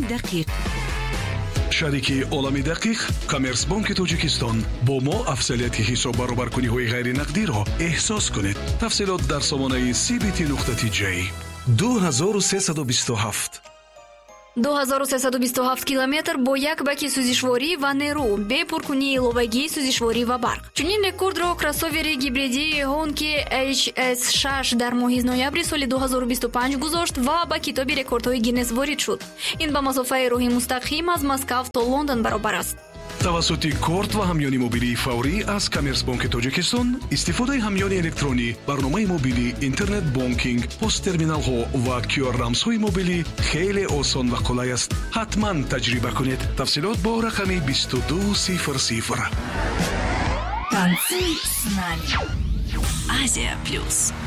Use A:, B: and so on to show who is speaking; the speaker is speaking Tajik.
A: دقیق.
B: شریکی عالمی دقیق کامرسبانک تاجیکستان با ما افضلیت حساب برابرکنی‌های غیر نقدی را احساس کنید. تفصیلات در سامانه cbt.j 2327
C: 2327 километр бо як баки сӯзишворӣ ва нерӯ бе пуркунии иловагии сӯзишворӣ ва барқ. Чунин рекордро кроссовери гибридии Honki HS6 дар моҳи ноябри соли 2025 гузошт ва ба китоби рекордҳои Гиннес ворид шуд. Ин ба масофаи роҳи мустақим аз Москав то Лондон баробар аст.
B: тавассути корт ва ҳамёни мобилии фаврӣ аз Коммерсбанки Тоҷикистон истифодаи ҳамёни электронӣ, барномаи мобилӣ, интернет бонкинг, посттерминалҳо ва QR-рамзҳои мобилӣ хеле осон ва қулай аст. ҳатман таҷриба кунед. тафсилот бо рақами 2200.
A: Танцы с нами. Азия плюс.